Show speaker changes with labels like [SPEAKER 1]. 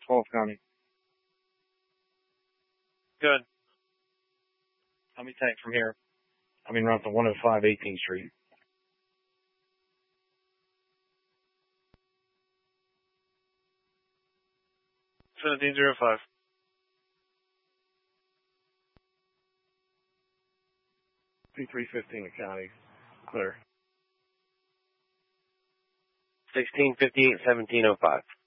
[SPEAKER 1] Falls County.
[SPEAKER 2] Good.
[SPEAKER 1] How many tanks from here? Run to 105 18th Street.
[SPEAKER 2] 1705.
[SPEAKER 1] P315 the county. Clear.
[SPEAKER 3] 1658 1705.